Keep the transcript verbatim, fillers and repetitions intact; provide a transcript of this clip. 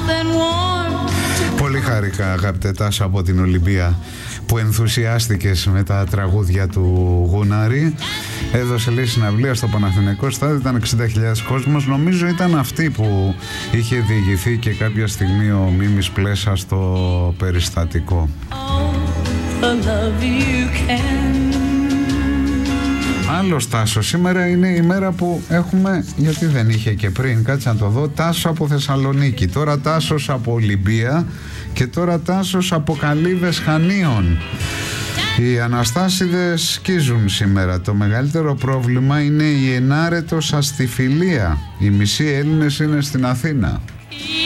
Πολύ χάρηκα, αγαπητέ Τάσο, από την Ολυμπία, που ενθουσιάστηκες με τα τραγούδια του Γούναρη. Έδωσε, λέει, συναυλία στο Παναθηναϊκό Στάδιο, ήταν εξήντα χιλιάδες κόσμος. Νομίζω ήταν αυτή που είχε διηγηθεί και κάποια στιγμή ο Μίμης Πλέσα στο περιστατικό. Άλλος Τάσο, σήμερα είναι η μέρα που έχουμε, γιατί δεν είχε και πριν, κάτσε να το δω, Τάσο από Θεσσαλονίκη, τώρα Τάσος από Ολυμπία και τώρα Τάσος από Καλύβες Χανίων. Οι Αναστάσιδες σκίζουν σήμερα. Το μεγαλύτερο πρόβλημα είναι η ενάρετος αστιφιλία. Οι μισοί Έλληνες είναι στην Αθήνα.